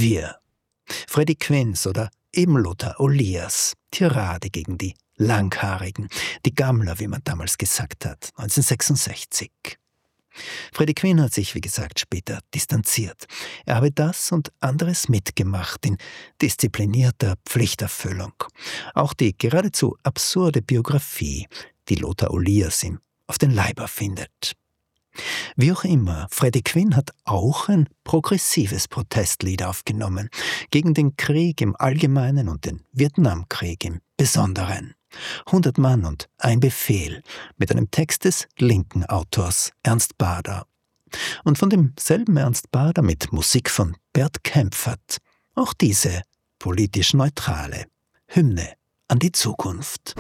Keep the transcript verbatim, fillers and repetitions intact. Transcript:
Wir. Freddie Quinns oder eben Lothar Oliers. Tirade gegen die Langhaarigen, die Gammler, wie man damals gesagt hat, neunzehnhundertsechsundsechzig. Freddie Quinn hat sich, wie gesagt, später distanziert. Er habe das und anderes mitgemacht in disziplinierter Pflichterfüllung. Auch die geradezu absurde Biografie, die Lothar Oliers ihm auf den Leiber findet. Wie auch immer, Freddie Quinn hat auch ein progressives Protestlied aufgenommen, gegen den Krieg im Allgemeinen und den Vietnamkrieg im Besonderen. hundert Mann und ein Befehl, mit einem Text des linken Autors Ernst Bader. Und von demselben Ernst Bader mit Musik von Bert Kaempfert. Auch diese politisch neutrale Hymne an die Zukunft.